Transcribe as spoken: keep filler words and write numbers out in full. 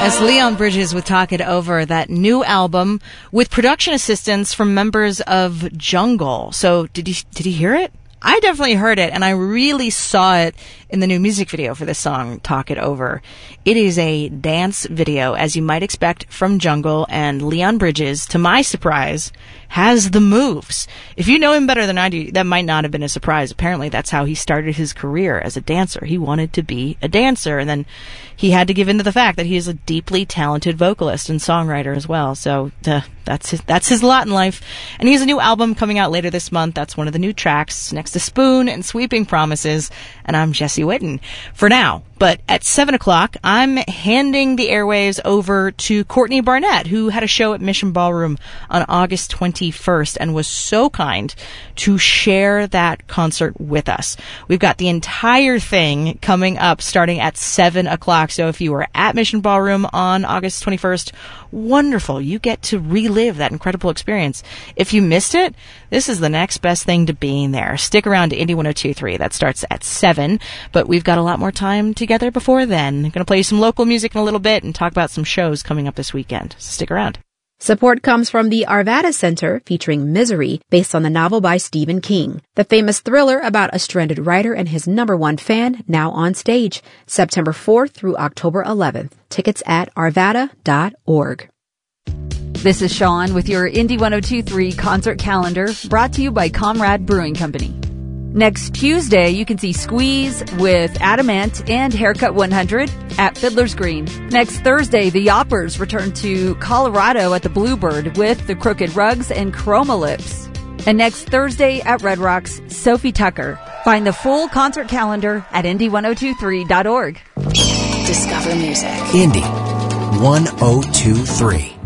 As Leon Bridges with Talk It Over, that new album with production assistance from members of Jungle. So did you did you hear it? I definitely heard it, and I really saw it in the new music video for this song, Talk It Over. It is a dance video, as you might expect from Jungle, and Leon Bridges, to my surprise, has the moves. If you know him better than I do, that might not have been a surprise. Apparently, that's how he started his career as a dancer. He wanted to be a dancer, and then he had to give in to the fact that he is a deeply talented vocalist and songwriter as well. So uh, that's his, that's his lot in life. And he has a new album coming out later this month. That's one of the new tracks, next to Spoon and Sweeping Promises. And I'm Jesse Whitten for now. But at seven o'clock, I'm handing the airwaves over to Courtney Barnett, who had a show at Mission Ballroom on August twenty-first and was so kind to share that concert with us. We've got the entire thing coming up starting at seven o'clock. So if you were at Mission Ballroom on August twenty-first, wonderful. You get to relive that incredible experience. If you missed it, this is the next best thing to being there. Stick around to Indie one oh two point three. That starts at seven, but we've got a lot more time together before then. I'm going to play you some local music in a little bit and talk about some shows coming up this weekend. So stick around. Support comes from the Arvada Center, featuring Misery, based on the novel by Stephen King. The famous thriller about a stranded writer and his number one fan, now on stage, September fourth through October eleventh. Tickets at arvada dot org. This is Sean with your Indie one oh two point three concert calendar, brought to you by Comrade Brewing Company. Next Tuesday, you can see Squeeze with Adamant and Haircut one hundred at Fiddler's Green. Next Thursday, the Yoppers return to Colorado at the Bluebird with the Crooked Rugs and Chroma Lips. And next Thursday at Red Rocks, Sophie Tucker. Find the full concert calendar at indie one oh two point three dot org. Discover music. Indie one oh two point three.